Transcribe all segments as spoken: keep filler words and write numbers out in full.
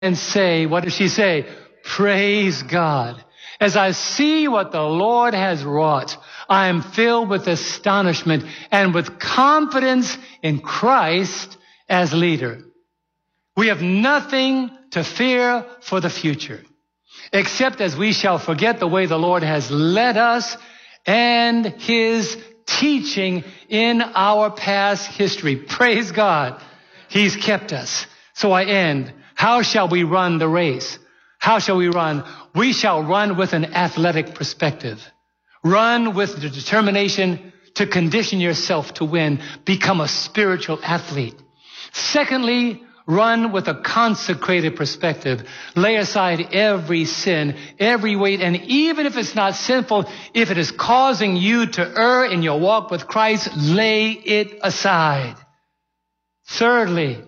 and say, what does she say? Praise God. As I see what the Lord has wrought, I am filled with astonishment and with confidence in Christ as leader. We have nothing to fear for the future, except as we shall forget the way the Lord has led us and his teaching in our past history. Praise God. He's kept us. So I end. How shall we run the race? How shall we run? We shall run with an athletic perspective. Run with the determination to condition yourself to win. Become a spiritual athlete. Secondly, run with a consecrated perspective. Lay aside every sin, every weight, and even if it's not sinful, if it is causing you to err in your walk with Christ, lay it aside. Thirdly,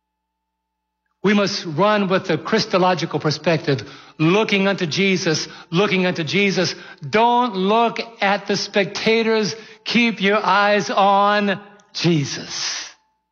we must run with the Christological perspective, looking unto Jesus, looking unto Jesus. Don't look at the spectators. Keep your eyes on Jesus.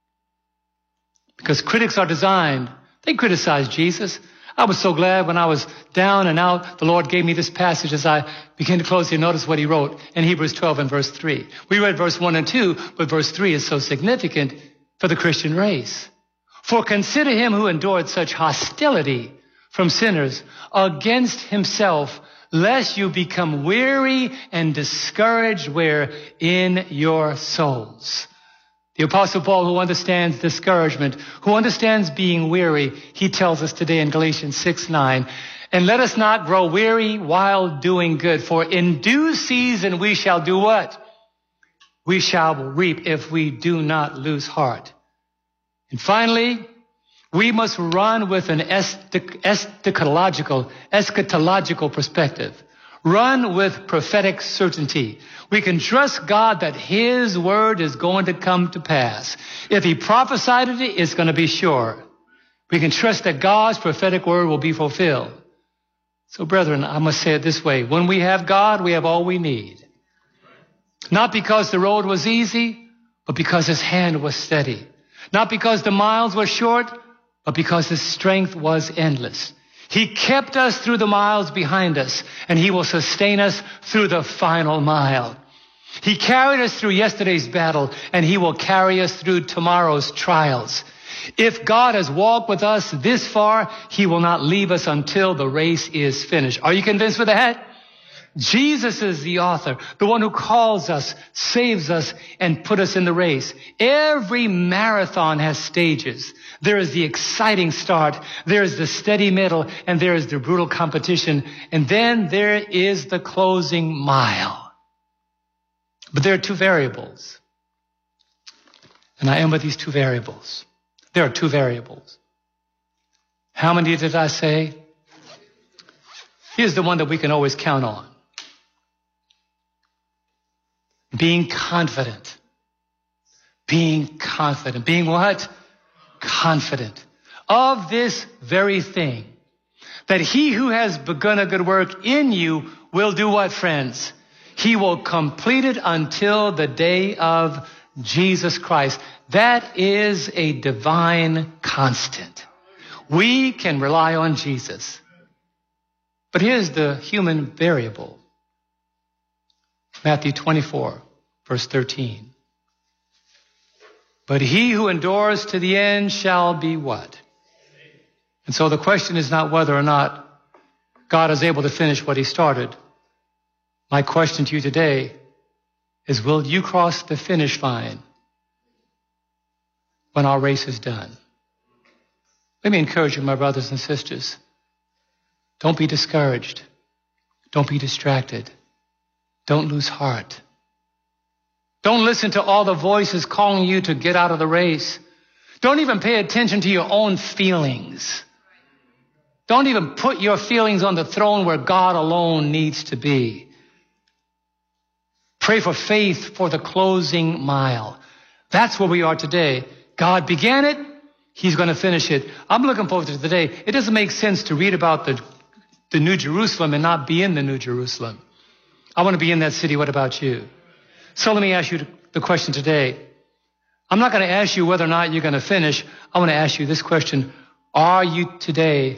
Because critics are designed. They criticize Jesus. I was so glad when I was down and out, the Lord gave me this passage as I began to close here. Notice what he wrote in Hebrews twelve and verse three. We read verse one and two, but verse three is so significant for the Christian race. For consider him who endured such hostility from sinners against himself, lest you become weary and discouraged where in your souls. The Apostle Paul, who understands discouragement, who understands being weary, he tells us today in Galatians six nine, and let us not grow weary while doing good, for in due season we shall do what? We shall reap if we do not lose heart. And finally, we must run with an eschatological, eschatological perspective. Run with prophetic certainty. We can trust God that his word is going to come to pass. If he prophesied it, it's going to be sure. We can trust that God's prophetic word will be fulfilled. So, brethren, I must say it this way. When we have God, we have all we need. Not because the road was easy, but because his hand was steady. Not because the miles were short, but because his strength was endless. He kept us through the miles behind us, and he will sustain us through the final mile. He carried us through yesterday's battle, and he will carry us through tomorrow's trials. If God has walked with us this far, he will not leave us until the race is finished. Are you convinced with that? Jesus is the author, the one who calls us, saves us, and put us in the race. Every marathon has stages. There is the exciting start, there is the steady middle, and there is the brutal competition. And then there is the closing mile. But there are two variables. And I end with these two variables. There are two variables. How many did I say? Here's the one that we can always count on. Being confident. Being confident. Being what? Confident of this very thing. That he who has begun a good work in you will do what, friends? He will complete it until the day of Jesus Christ. That is a divine constant. We can rely on Jesus. But here's the human variable. Matthew twenty-four, verse thirteen. But he who endures to the end shall be what? And so the question is not whether or not God is able to finish what he started. My question to you today is, will you cross the finish line when our race is done? Let me encourage you, my brothers and sisters. Don't be discouraged. Don't be distracted. Don't lose heart. Don't listen to all the voices calling you to get out of the race. Don't even pay attention to your own feelings. Don't even put your feelings on the throne where God alone needs to be. Pray for faith for the closing mile. That's where we are today. God began it. He's going to finish it. I'm looking forward to today. It doesn't make sense to read about the, the New Jerusalem and not be in the New Jerusalem. I want to be in that city. What about you? So let me ask you the question today. I'm not going to ask you whether or not you're going to finish. I want to ask you this question. Are you today